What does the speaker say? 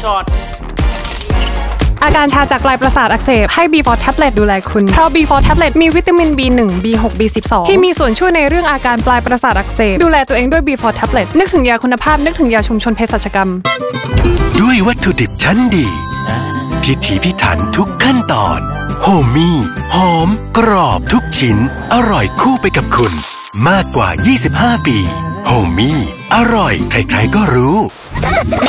ช็อตอาการชาจากปลายประสาทอักเสบให้ B4 Tablet ดูแลคุณเพราะ B4 Tablet มีวิตามิน B1 B6 B12 ที่มีส่วนช่วยในเรื่องอาการปลายประสาทอักเสบดูแลตัวเองด้วย B4 Tablet นึกถึงยาคุณภาพนึกถึงยาชุมชนเภสัชกรรมด้วยวัตถุดิบชั้นดีพิถีพิถันทุกขั้นตอนโฮมี่หอมกรอบทุกชิ้นอร่อยคู่ไปกับคุณมากกว่า25 ปีโฮมี่อร่อยใครๆก็รู้